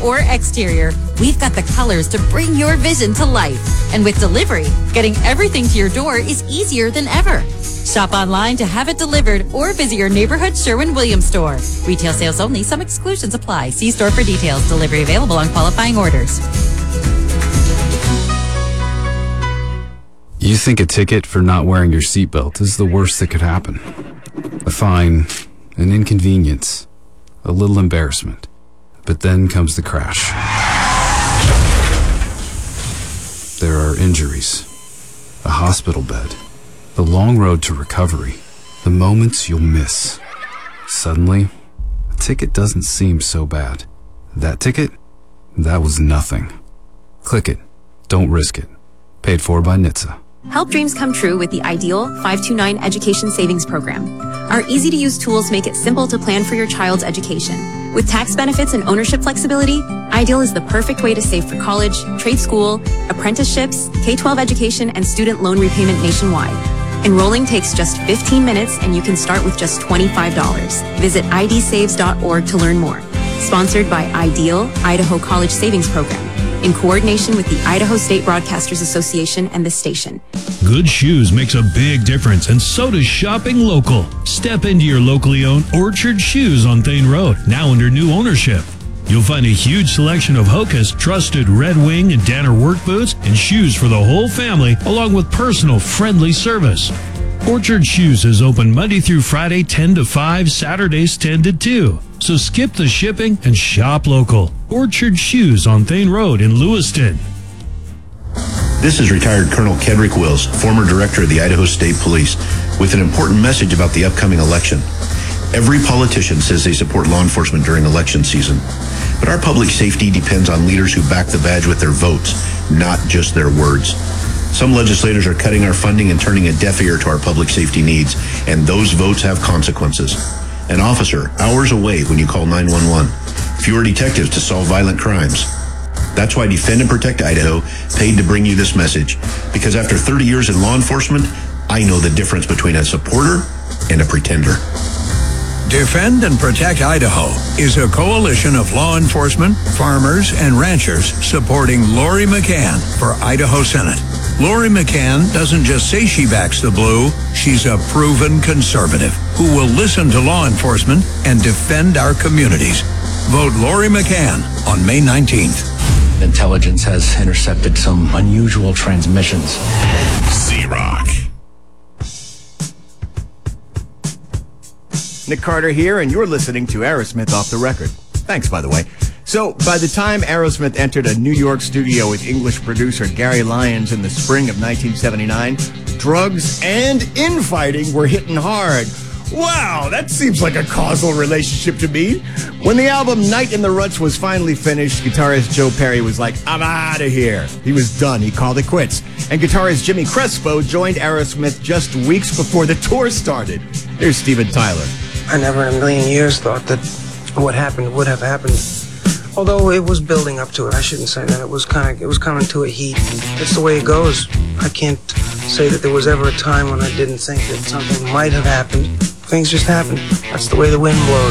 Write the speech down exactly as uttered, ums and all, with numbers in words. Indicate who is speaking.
Speaker 1: or exterior, we've got the colors to bring your vision to life. And with delivery, getting everything to your door is easier than ever. Shop online to have it delivered or visit your neighborhood Sherwin-Williams store. Retail sales only. Some exclusions apply. See store for details. Delivery available on qualifying orders.
Speaker 2: You think a ticket for not wearing your seatbelt is the worst that could happen. A fine, an inconvenience, a little embarrassment. But then comes the crash. There are injuries, a hospital bed, the long road to recovery, the moments you'll miss. Suddenly, a ticket doesn't seem so bad. That ticket? That was nothing. Click it. Don't risk it. Paid for by N H T S A.
Speaker 3: Help dreams come true with the Ideal five two nine Education Savings Program. Our easy-to-use tools make it simple to plan for your child's education. With tax benefits and ownership flexibility, Ideal is the perfect way to save for college, trade school, apprenticeships, K twelve education, and student loan repayment nationwide. Enrolling takes just fifteen minutes, and you can start with just twenty-five dollars. Visit I D saves dot org to learn more. Sponsored by Ideal, Idaho College Savings Program, in coordination with the Idaho State Broadcasters Association and the station.
Speaker 4: Good shoes makes a big difference, and so does shopping local. Step into your locally owned Orchard Shoes on Thane Road, now under new ownership. You'll find a huge selection of Hoka's trusted Red Wing and Danner work boots and shoes for the whole family, along with personal, friendly service. Orchard Shoes is open Monday through Friday ten to five, Saturdays ten to two. So skip the shipping and shop local. Orchard Shoes on Thane Road in Lewiston.
Speaker 5: This is retired Colonel Kedrick Wills, former director of the Idaho State Police, with an important message about the upcoming election. Every politician says they support law enforcement during election season, but our public safety depends on leaders who back the badge with their votes, not just their words. Some legislators are cutting our funding and turning a deaf ear to our public safety needs, and those votes have consequences. An officer, hours away when you call nine one one. Fewer detectives to solve violent crimes. That's why Defend and Protect Idaho paid to bring you this message, because after thirty years in law enforcement, I know the difference between a supporter and a pretender.
Speaker 6: Defend and Protect Idaho is a coalition of law enforcement, farmers, and ranchers supporting Lori McCann for Idaho Senate. Lori McCann doesn't just say she backs the blue, she's a proven conservative who will listen to law enforcement and defend our communities. Vote Lori McCann on May nineteenth.
Speaker 7: Intelligence has intercepted some unusual transmissions.
Speaker 8: Z-Rock. Nick Carter here, and you're listening to Aerosmith Off the Record. Thanks, by the way. So, by the time Aerosmith entered a New York studio with English producer Gary Lyons in the spring of nineteen seventy-nine, drugs and infighting were hitting hard. Wow, that seems like a causal relationship to me. When the album Night in the Ruts was finally finished, guitarist Joe Perry was like, I'm out of here. He was done. He called it quits. And guitarist Jimmy Crespo joined Aerosmith just weeks before the tour started. Here's Steven Tyler.
Speaker 9: I never in a million years thought that what happened would have happened. Although it was building up to it. I shouldn't say that. It was kind of, it was coming to a heat. It's the way it goes. I can't say that there was ever a time when I didn't think that something might have happened. Things just happen. That's the way the wind blows.